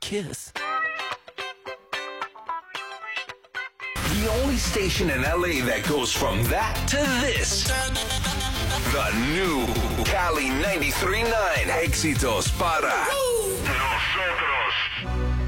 kiss. The only station in LA that goes from that to this. The new Cali 93.9. Éxitos para nosotros.